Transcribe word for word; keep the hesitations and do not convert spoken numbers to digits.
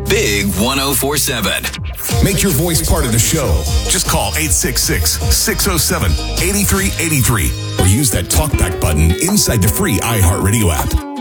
Big one oh four seven. Make your voice part of the show. Just call eight six six, six oh seven, eight three eight three or use that talkback button inside the free iHeartRadio app.